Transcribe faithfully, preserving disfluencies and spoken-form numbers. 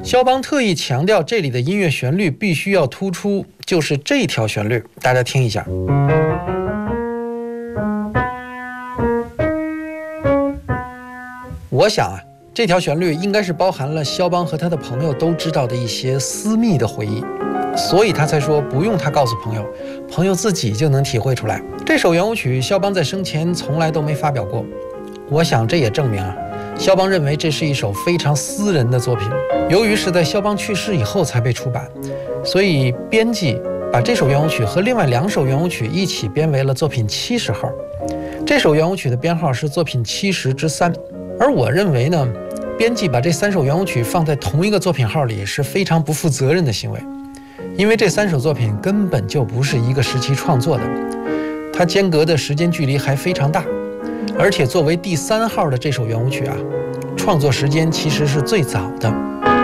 肖邦特意强调这里的音乐旋律必须要突出，就是这条旋律，大家听一下。我想啊，这条旋律应该是包含了肖邦和他的朋友都知道的一些私密的回忆，所以他才说不用他告诉朋友，朋友自己就能体会出来。这首圆舞曲肖邦在生前从来都没发表过，我想这也证明啊，肖邦认为这是一首非常私人的作品。由于是在肖邦去世以后才被出版，所以编辑把这首圆舞曲和另外两首圆舞曲一起编为了作品七十号。这首圆舞曲的编号是作品七十之三。而我认为呢，编辑把这三首圆舞曲放在同一个作品号里是非常不负责任的行为，因为这三首作品根本就不是一个时期创作的，它间隔的时间距离还非常大，而且作为第三号的这首圆舞曲啊，创作时间其实是最早的。